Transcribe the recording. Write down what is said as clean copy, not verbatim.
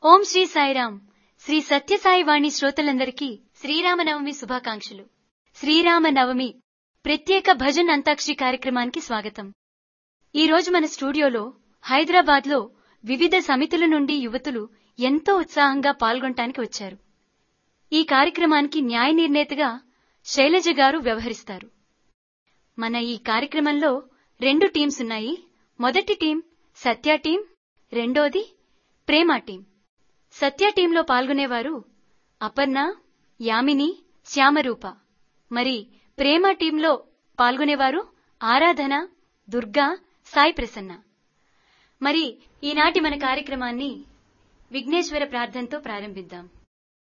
ఓం శ్రీ సాయిరామ్. శ్రీ సత్యసాయి వాణి శ్రోతలందరికీ శ్రీరామనవమి శుభాకాంక్షలు. శ్రీరామనవమి ప్రత్యేక భజన్ అంతాక్షరి కార్యక్రమానికి స్వాగతం. ఈ రోజు మన స్టూడియోలో హైదరాబాద్ లో వివిధ సమితుల నుండి యువతులు ఎంతో ఉత్సాహంగా పాల్గొనడానికి వచ్చారు. ఈ కార్యక్రమానికి న్యాయ నిర్ణేతగా శైలజ గారు వ్యవహరిస్తారు. మన ఈ కార్యక్రమంలో 2 టీమ్స్ ఉన్నాయి. మొదటి టీం సత్య టీం, రెండోది ప్రేమ టీం. సత్య టీంలో పాల్గొనేవారు అపర్ణ, యామిని, శ్యామరూప. మరి ప్రేమ టీంలో పాల్గొనేవారు ఆరాధన, దుర్గా, సాయి ప్రసన్న. మరి ఈనాటి మన కార్యక్రమాన్ని విఘ్నేశ్వర ప్రార్థనతో ప్రారంభిద్దాం.